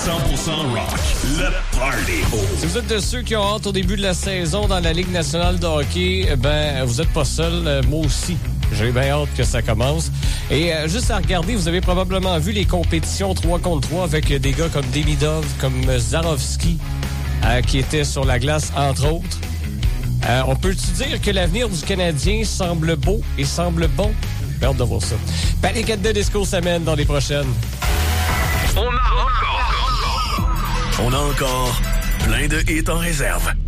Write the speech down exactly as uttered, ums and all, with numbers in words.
cent pour cent rock. Le Party. Si vous êtes de ceux qui ont hâte au début de la saison dans la Ligue nationale de hockey, ben, vous êtes pas seul. Moi aussi. J'ai bien hâte que ça commence. Et euh, juste à regarder, vous avez probablement vu les compétitions trois contre trois avec des gars comme Demidov, comme Zarovski, euh, qui étaient sur la glace, entre autres. Euh, on peut-tu dire que l'avenir du Canadien semble beau et semble bon? J'ai hâte de voir ça. Panic at the Disco s'amène dans les prochaines. On a encore, on a encore plein de hits en réserve.